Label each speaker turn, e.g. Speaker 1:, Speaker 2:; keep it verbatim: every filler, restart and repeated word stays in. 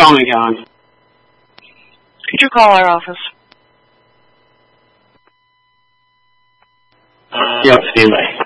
Speaker 1: call me, John?
Speaker 2: Could you call our office?
Speaker 1: Yep, stand by.